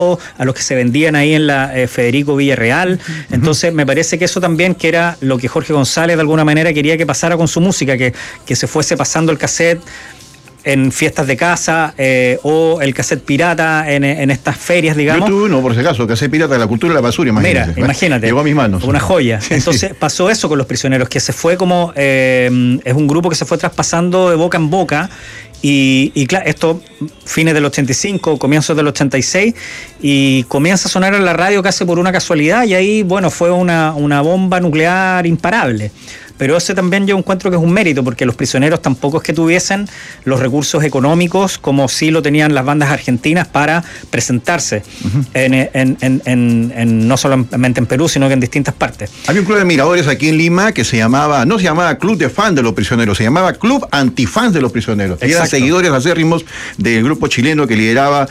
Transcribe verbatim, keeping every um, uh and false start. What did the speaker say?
a los que se vendían ahí en la eh, Federico Villarreal. Uh-huh. Entonces me parece que eso también, que era lo que Jorge González de alguna manera quería que pasara con su música, que, que se fuese pasando el cassette en fiestas de casa eh, o el cassette pirata en, en estas ferias, digamos. Yo tuve uno, por si acaso, cassette pirata de la cultura de la basura, imagínate. Mira, imagínate. Llegó a mis manos. Una joya. Sí, Entonces sí. pasó eso con Los Prisioneros, que se fue como, eh, es un grupo que se fue traspasando de boca en boca. Y, y claro, esto fines del ochenta y cinco, comienzos del ochenta y seis, y comienza a sonar en la radio casi por una casualidad, y ahí, bueno, fue una, una bomba nuclear imparable. Pero ese también yo encuentro que es un mérito, porque Los Prisioneros tampoco es que tuviesen los recursos económicos como sí lo tenían las bandas argentinas para presentarse, uh-huh. en, en, en, en, en, no solamente en Perú, sino que en distintas partes. Había un club de admiradores aquí en Lima que se llamaba, no se llamaba Club de Fans de Los Prisioneros, se llamaba Club Antifans de Los Prisioneros. Y eran seguidores acérrimos del grupo chileno que lideraba